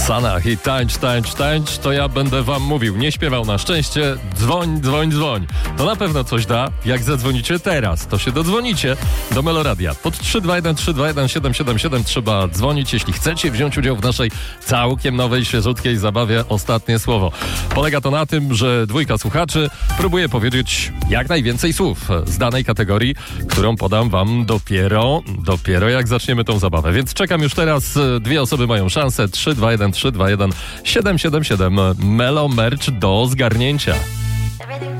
Sanach i tańcz, to ja będę wam mówił. Nie śpiewał na szczęście. Dzwoń. To na pewno coś da. Jak zadzwonicie teraz, to się dodzwonicie do Meloradia. Pod 321 trzeba dzwonić, jeśli chcecie wziąć udział w naszej całkiem nowej, świeżutkiej zabawie Ostatnie Słowo. Polega to na tym, że dwójka słuchaczy próbuje powiedzieć jak najwięcej słów z danej kategorii, którą podam wam dopiero jak zaczniemy tą zabawę. Więc czekam już teraz. Dwie osoby mają szansę. 321 777 Melo Merch do zgarnięcia.